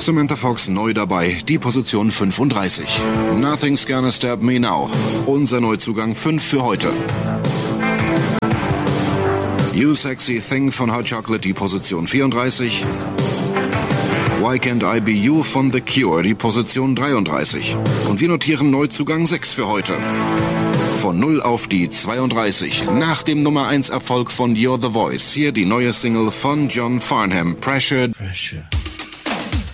Samantha Fox neu dabei, die Position 35. Nothing's Gonna Stab Me Now, unser Neuzugang 5 für heute. You Sexy Thing von Hot Chocolate, die Position 34. Why Can't I Be You von The Cure, die Position 33. Und wir notieren Neuzugang 6 für heute. Von 0 auf die 32. Nach dem Nummer 1 Erfolg von You're the Voice. Hier die neue Single von John Farnham, Pressure.